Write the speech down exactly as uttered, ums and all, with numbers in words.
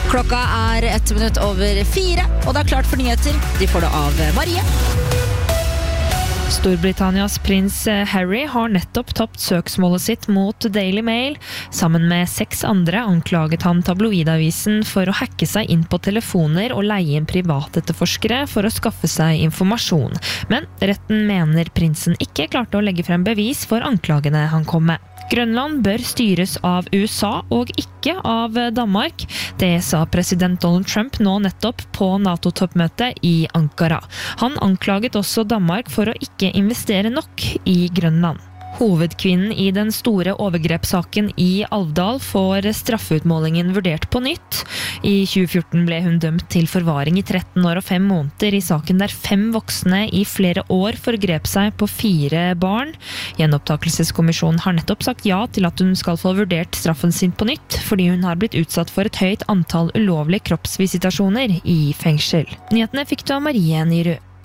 Klokka er ett minutt over fire, og det er klart for nyheter. De får det av Marie. Storbritannias prins Harry har nettopp tapt søksmålet sitt mot Daily Mail. Sammen med seks andre anklaget han tabloidavisen for å hacke seg inn på telefoner og leie inn privatetterforskere for å skaffe seg informasjon. Men retten mener prinsen ikke klarte å legge frem bevis for anklagene han kom med. Grønland bør styres av U S A og ikke av Danmark. Det sa president Donald Trump nå nettopp på NATO-toppmøtet i Ankara. Han anklaget også Danmark for å ikke investere nok i Grønland. Hovedkvinnen i den store overgrepssaken i Alvdal får straffeutmålingen vurdert på nytt. I tjue fjorten ble hun dømt til forvaring i tretten år og fem måneder i saken der fem voksne i flere år forgrep seg på fire barn. Gjenopptakelseskommisjonen har nettopp sagt ja til at hun skal få vurdert straffen sin på nytt, fordi hun har blitt utsatt for et høyt antall ulovlige kroppsvisitasjoner i fengsel. Nyhetene fikk du av Marie Nyrud.